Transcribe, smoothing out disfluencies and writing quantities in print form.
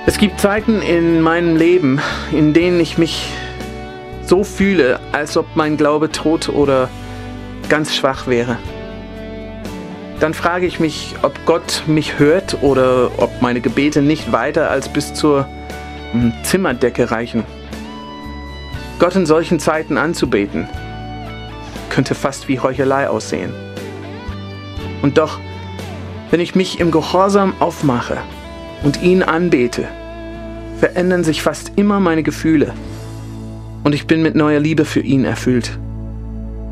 Es gibt Zeiten in meinem Leben, in denen ich mich so fühle, als ob mein Glaube tot oder ganz schwach wäre. Dann frage ich mich, ob Gott mich hört oder ob meine Gebete nicht weiter als bis zur Zimmerdecke reichen. Gott in solchen Zeiten anzubeten, könnte fast wie Heuchelei aussehen. Und doch, wenn ich mich im Gehorsam aufmache und ihn anbete, verändern sich fast immer meine Gefühle und ich bin mit neuer Liebe für ihn erfüllt.